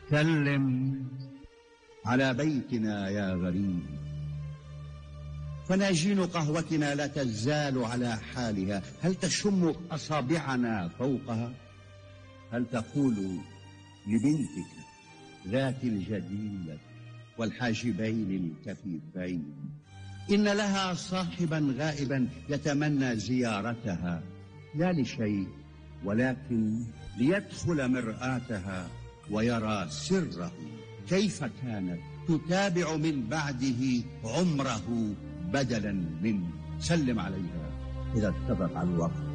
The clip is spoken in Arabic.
سلم على بيتنا يا غريب، فناجين قهوتنا لا تزال على حالها. هل تشم أصابعنا فوقها؟ هل تقول لبنتك ذات الجديلة والحاجبين الكثيفين إن لها صاحبا غائبا يتمنى زيارتها، لا لشيء ولكن ليدخل مرآتها ويرى سره كيف كانت تتابع من بعده عمره بدلا منه؟ سلم عليها إذا اتفق الوقت.